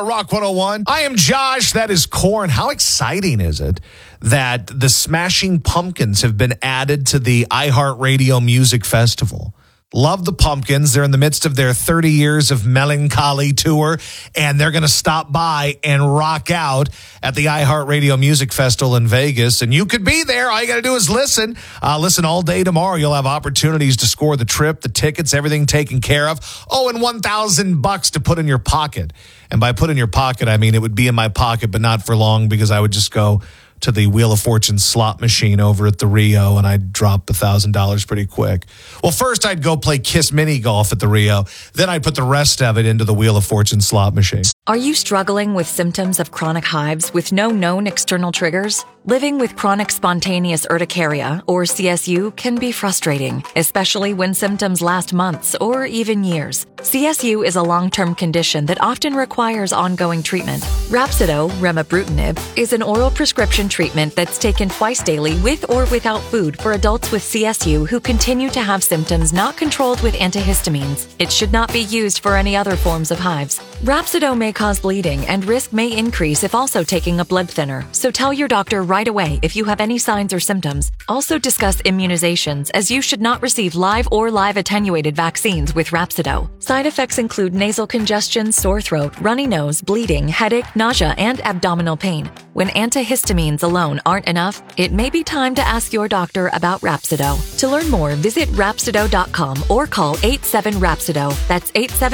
Rock 101. I am Josh. That is Korn. How exciting is it that the Smashing Pumpkins have been added to the iHeartRadio Music Festival? Love the Pumpkins. They're in the midst of their 30 Years of Melancholy tour, and they're going to stop by and rock out at the iHeartRadio Music Festival in Vegas. And you could be there. All you got to do is listen. Listen all day tomorrow. You'll have opportunities to score the trip, the tickets, everything taken care of. Oh, and $1,000 to put in your pocket. And by put in your pocket, I mean it would be in my pocket, but not for long, because I would just go to the Wheel of Fortune slot machine over at the Rio, and I'd drop $1,000 pretty quick. Well, first I'd go play Kiss Mini Golf at the Rio. Then I'd put the rest of it into the Wheel of Fortune slot machine. Are you struggling with symptoms of chronic hives with no known external triggers? Living with chronic spontaneous urticaria, or CSU, can be frustrating, especially when symptoms last months or even years. CSU is a long-term condition that often requires ongoing treatment. Rhapsido, remibrutinib, is an oral prescription treatment that's taken twice daily with or without food for adults with CSU who continue to have symptoms not controlled with antihistamines. It should not be used for any other forms of hives. Rhapsido may cause bleeding, and risk may increase if also taking a blood thinner, so tell your doctor right away if you have any signs or symptoms. Also discuss immunizations, as you should not receive live or live attenuated vaccines with Rhapsido. Side effects include nasal congestion, sore throat, runny nose, bleeding, headache, nausea, and abdominal pain. When antihistamines alone aren't enough, it may be time to ask your doctor about Rhapsido. To learn more, visit Rhapsido.com or call 87-RHAPSIDO. That's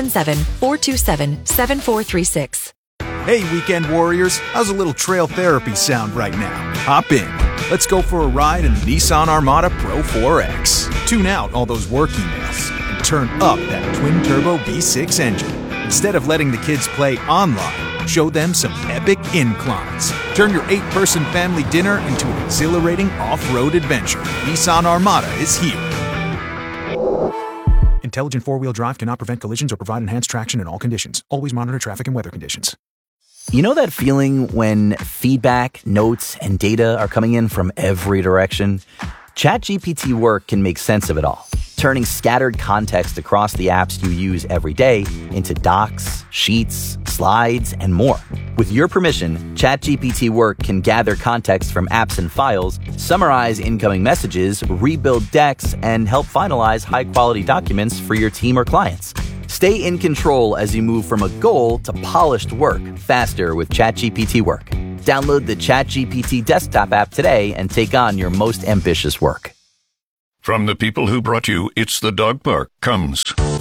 877-427-7436. Hey, weekend warriors, how's a little trail therapy sound right now? Hop in. Let's go for a ride in the Nissan Armada Pro 4X. Tune out all those work emails and turn up that twin-turbo V6 engine. Instead of letting the kids play online, show them some epic inclines. Turn your 8-person family dinner into an exhilarating off-road adventure. Nissan Armada is here. Intelligent four-wheel drive cannot prevent collisions or provide enhanced traction in all conditions. Always monitor traffic and weather conditions. You know that feeling when feedback, notes, and data are coming in from every direction? ChatGPT Work can make sense of it all, turning scattered context across the apps you use every day into docs, sheets, slides, and more. With your permission, ChatGPT Work can gather context from apps and files, summarize incoming messages, rebuild decks, and help finalize high-quality documents for your team or clients. Stay in control as you move from a goal to polished work faster with ChatGPT Work. Download the ChatGPT desktop app today and take on your most ambitious work. From the people who brought you It's the Dog Park comes